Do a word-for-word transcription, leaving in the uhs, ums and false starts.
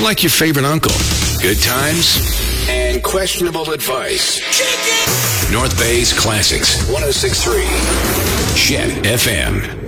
You're like your favorite uncle. Good times and questionable advice. North Bay's Classics, one oh six point three. Chet F M.